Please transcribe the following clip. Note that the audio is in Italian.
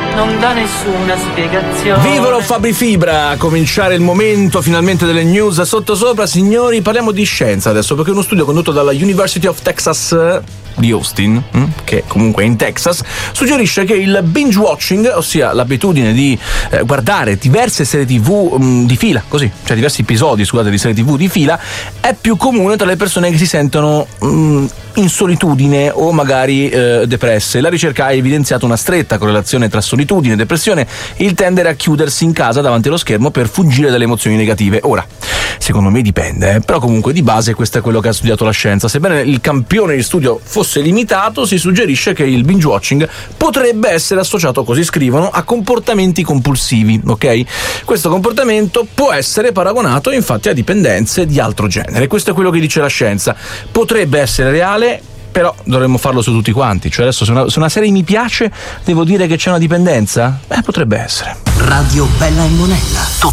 non dà nessuna spiegazione. Vivolo Fabri Fibra, a cominciare il momento finalmente delle news sottosopra. Signori, parliamo di scienza adesso, perché uno studio condotto dalla University of Texas di Austin, che comunque è in Texas, suggerisce che il binge watching, ossia l'abitudine di guardare diverse serie TV di fila, così, cioè diversi episodi, scusate, di serie TV di fila, è più comune tra le persone che si sentono in solitudine o magari depresse. La ricerca ha evidenziato una stretta correlazione tra solitudine, depressione e il tendere a chiudersi in casa davanti allo schermo per fuggire dalle emozioni negative. Ora, secondo me dipende, però comunque di base questo è quello che ha studiato la scienza. Sebbene il campione di studio fosse limitato, si suggerisce che il binge watching potrebbe essere associato, così scrivono, a comportamenti compulsivi, ok? Questo comportamento può essere paragonato infatti a dipendenze di altro genere. Questo è quello che dice la scienza. Potrebbe essere reale, però dovremmo farlo su tutti quanti. Cioè adesso se una serie mi piace, devo dire che c'è una dipendenza? Potrebbe essere. Radio Bella e Monella.